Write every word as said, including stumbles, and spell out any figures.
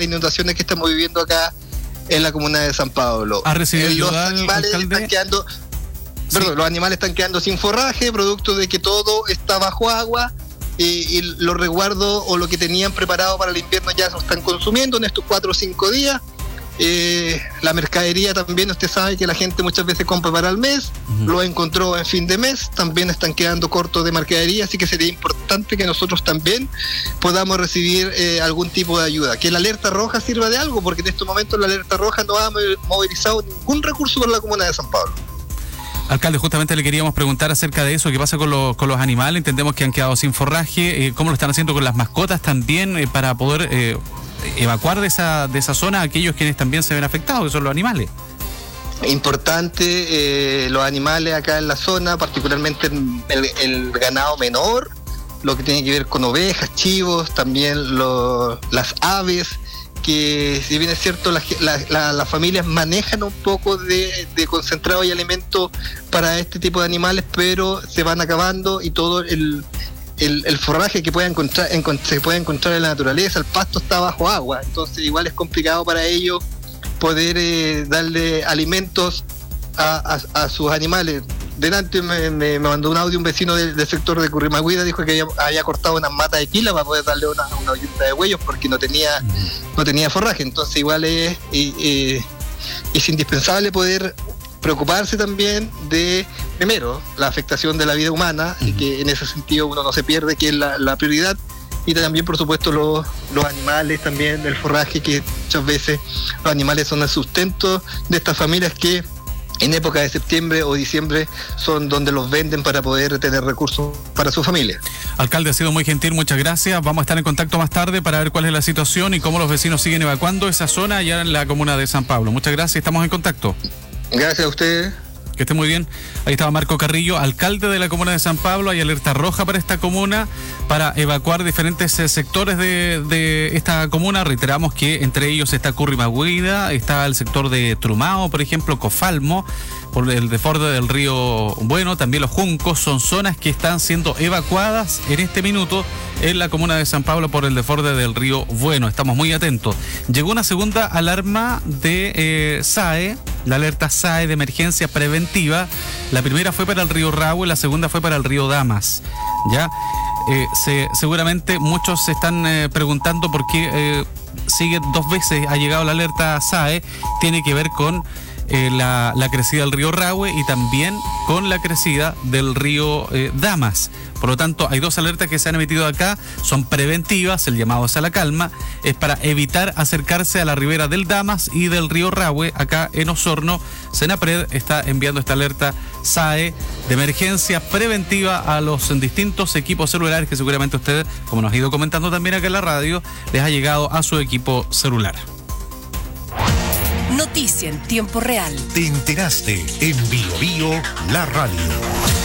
las inundaciones que estamos viviendo acá en la comuna de San Pablo. ¿Ha recibido eh, los ayuda, animales alcalde? están quedando, Sí. perdón, los animales están quedando sin forraje, producto de que todo está bajo agua. Y, y los resguardos o lo que tenían preparado para el invierno ya se están consumiendo en estos cuatro o cinco días. Eh, la mercadería también, usted sabe que la gente muchas veces compra para el mes, uh-huh. lo encontró en fin de mes, también están quedando cortos de mercadería, así que sería importante que nosotros también podamos recibir eh, algún tipo de ayuda, que la alerta roja sirva de algo, porque en estos momentos la alerta roja no ha movilizado ningún recurso para la comuna de San Pablo. Alcalde, justamente le queríamos preguntar acerca de eso, qué pasa con los, con los animales. Entendemos que han quedado sin forraje, eh, cómo lo están haciendo con las mascotas también, eh, para poder eh, evacuar de esa, de esa zona a aquellos quienes también se ven afectados, que son los animales. Importante, eh, los animales acá en la zona, particularmente el, el ganado menor, lo que tiene que ver con ovejas, chivos, también lo, las aves, que si bien es cierto, las la, la, la familias manejan un poco de, de concentrado y alimento para este tipo de animales, pero se van acabando y todo el, el, el forraje que pueda encontrar, en, se puede encontrar en la naturaleza, el pasto está bajo agua, entonces igual es complicado para ellos poder eh, darle alimentos a, a, a sus animales. Delante me, me, me mandó un audio un vecino del, del sector de Currimagüida, dijo que había, había cortado unas matas de quila para poder darle una, una yunta de huellos porque no tenía no tenía forraje. Entonces igual es, es, es indispensable poder preocuparse también de, primero, la afectación de la vida humana, y que en ese sentido uno no se pierde, que es la, la prioridad, y también por supuesto los, los animales también, del forraje, que muchas veces los animales son el sustento de estas familias que en época de septiembre o diciembre son donde los venden para poder tener recursos para su familia. Alcalde, ha sido muy gentil, muchas gracias. Vamos a estar en contacto más tarde para ver cuál es la situación y cómo los vecinos siguen evacuando esa zona allá en la comuna de San Pablo. Muchas gracias, estamos en contacto. Gracias a ustedes. Que esté muy bien. Ahí estaba Marco Carrillo, alcalde de la comuna de San Pablo. Hay alerta roja para esta comuna para evacuar diferentes eh, sectores de, de esta comuna. Reiteramos que entre ellos está Currimagüida, está el sector de Trumao, por ejemplo, Cofalmo, por el desborde del río Bueno, también los Juncos. Son zonas que están siendo evacuadas en este minuto en la comuna de San Pablo por el desborde del río Bueno. Estamos muy atentos. Llegó una segunda alarma de eh, S A E, la alerta S A E de emergencia preventiva. La primera fue para el río Rahue, la segunda fue para el río Damas. Ya, eh, se, seguramente muchos se están eh, preguntando por qué eh, sigue dos veces ha llegado la alerta S A E. Tiene que ver con eh, la, la crecida del río Rahue y también con la crecida del río eh, Damas. Por lo tanto, hay dos alertas que se han emitido acá, son preventivas, el llamado es a la calma, es para evitar acercarse a la ribera del Damas y del río Rahue, acá en Osorno. Senapred está enviando esta alerta S A E de emergencia preventiva a los distintos equipos celulares que seguramente usted, como nos ha ido comentando también acá en la radio, les ha llegado a su equipo celular. Noticia en tiempo real. Te enteraste en Bio Bio, la radio.